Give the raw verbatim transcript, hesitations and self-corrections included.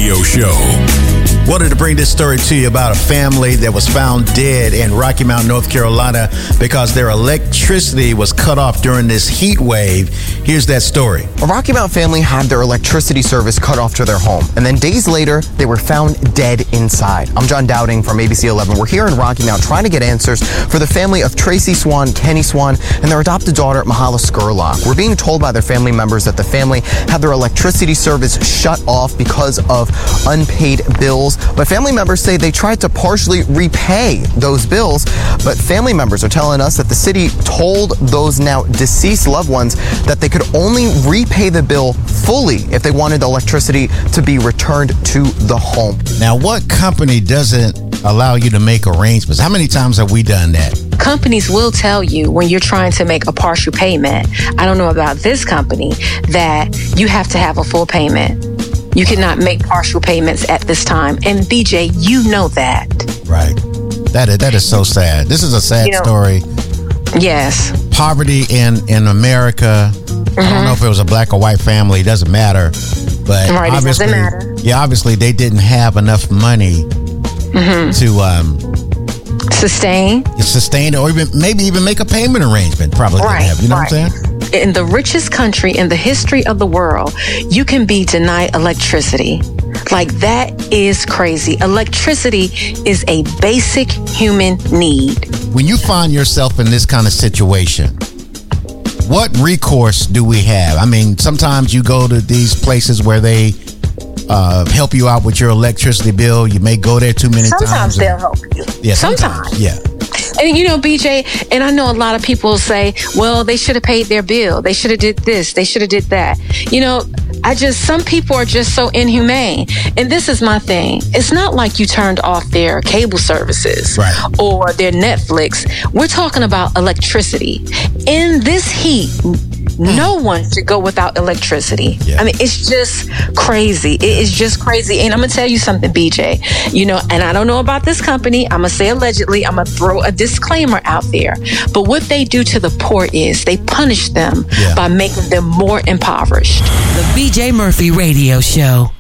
Radio Show. Wanted to bring this story to you about a family that was found dead in Rocky Mount, North Carolina, because their electricity was cut off during this heat wave. Here's that story. A Rocky Mount family had their electricity service cut off to their home, and then days later, they were found dead inside. I'm John Dowding from A B C eleven. We're here in Rocky Mount trying to get answers for the family of Tracy Swan, Kenny Swan, and their adopted daughter, Mahala Scurlock. We're being told by their family members that the family had their electricity service shut off because of unpaid bills. But family members say they tried to partially repay those bills. But family members are telling us that the city told those now deceased loved ones that they could only repay the bill fully if they wanted the electricity to be returned to the home. Now, what company doesn't allow you to make arrangements? How many times have we done that? Companies will tell you when you're trying to make a partial payment. I don't know about this company, that you have to have a full payment. You cannot make partial payments at this time. And B J, you know that. Right. That is, that is so sad. This is a sad you know, story. Yes. Poverty in, in America. Mm-hmm. I don't know if it was a black or white family. It doesn't matter. But right, obviously, it doesn't matter. Yeah, obviously they didn't have enough money mm-hmm. to um, sustain, sustain, or even maybe even make a payment arrangement. Probably right, didn't have. You know right. what I'm saying? In the richest country in the history of the world, you can be denied electricity. Like, that is crazy. Electricity is a basic human need. When you find yourself in this kind of situation, what recourse do we have? I mean, sometimes you go to these places where they uh, help you out with your electricity bill. You may go there too many sometimes times. Sometimes they'll help you. Yeah, sometimes. sometimes. Yeah. And, you know, B J, and I know a lot of people say, well, they should have paid their bill. They should have did this. They should have did that. You know, I just, some people are just so inhumane. And this is my thing. It's not like you turned off their cable services right. or their Netflix. We're talking about electricity. In this heat, no one should go without electricity. Yeah. I mean, it's just crazy. It is just crazy. And I'm going to tell you something, B J. You know, and I don't know about this company. I'm going to say allegedly. I'm going to throw a disclaimer out there. But what they do to the poor is they punish them yeah. by making them more impoverished. The B J Murphy Radio Show.